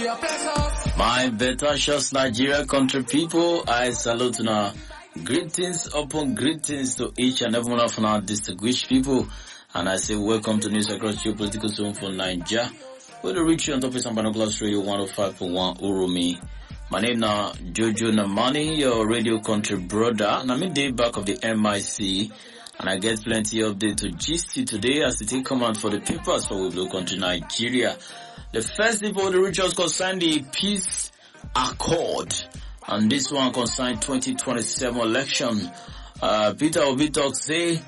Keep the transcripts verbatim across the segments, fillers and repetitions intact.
My better shots, Nigeria country people, I salute now. Greetings upon greetings to each and every one of our distinguished people. And I say welcome to News Across Geopolitical Zone for Nigeria. We're the reach you on top of some Binoculars Radio one oh five point one Urumi. My name now Jojo Namani, your radio country brother. And I'm in day back of the M I C. And I get plenty of update to gist you today as it take command for the papers for Wiblo country Nigeria. The first people, the rituals concern the peace accord, and this one concern twenty twenty-seven election. Uh, Peter Obi talk say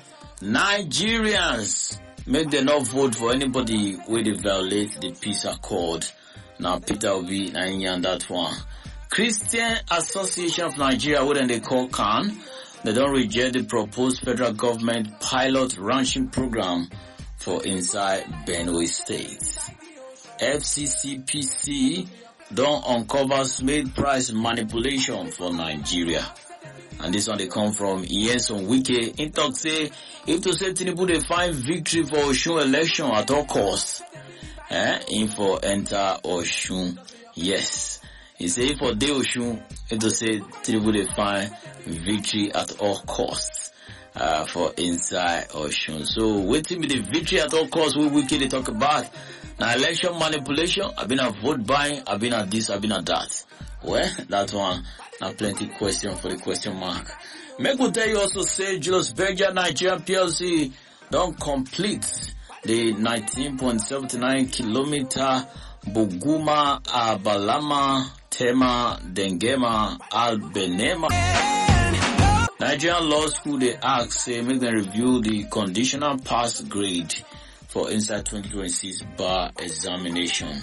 Nigerians make them not vote for anybody where they violate the peace accord. Now Peter Obi and that one. Christian Association of Nigeria, what they call C A N, they don't reject the proposed federal government pilot ranching program for inside Benue State. F C C P C don't uncover smith price manipulation for Nigeria. And this one they come from Iyenson Wike. In talk say, if to say Tinubu they find victory for Oshun election at all costs, eh, info enter Oshun. Yes. He say for day Oshun, it to say Tinubu they find victory at all costs. Uh, for inside Oshun. So, waiting with the victory at all costs, we wicked they talk about. Now, election manipulation, I've been a vote buying, I've been at this, I've been at that. Well, that one, now plenty question for the question mark. Make will tell you also say, Julius Berger, Nigerian P L C, don't complete the nineteen point seven nine kilometer Buguma, Abalama, Tema, Dengema, Albenema. Nigerian Law School, they ask, say, make them review the conditional pass grade for inside twenty twenty-six bar examination.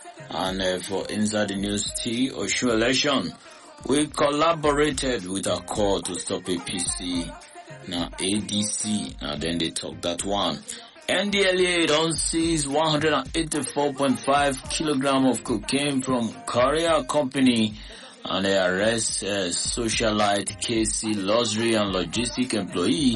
And uh, for inside the news T or show election, we collaborated with our call to stop A P C. Now A D C, now then they talk that one. N D L A don't seize one hundred eighty-four point five kilogram of cocaine from Korea company. And they arrest uh, socialite K C luxury and logistic employee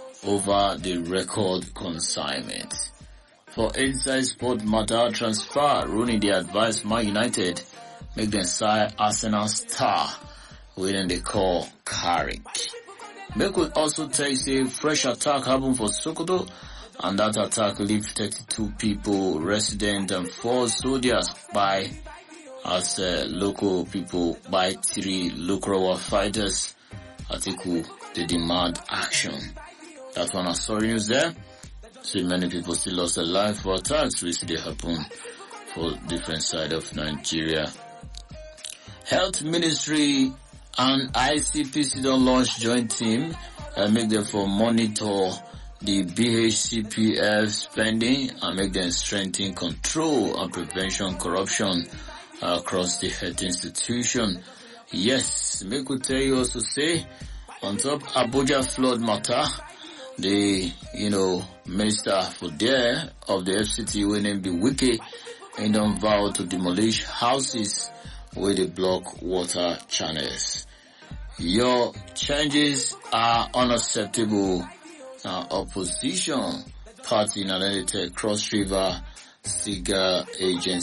over the record consignment. For inside sport matter transfer, Rooney the advice Man United make them sign Arsenal star, within they call Carrick. Make could also tell you say fresh attack happened for Sokoto, and that attack leave thirty-two people, resident and four soldiers by as uh, local people by three local war fighters. Article they demand action. That one is sorry news there. See many people still lost their life for attacks which they happen for different side of Nigeria. Health Ministry and I C P C don't launch joint team and make them for monitor the B H C P F spending and make them strengthen control and prevention corruption across the health institution. Yes, make we tell you also say, on top Abuja flood matter, the, you know, minister for there of the F C T when named the Wiki, and don't vow to demolish houses where they block water channels. Your changes are unacceptable. Now, opposition party in Cross River Stiga Agency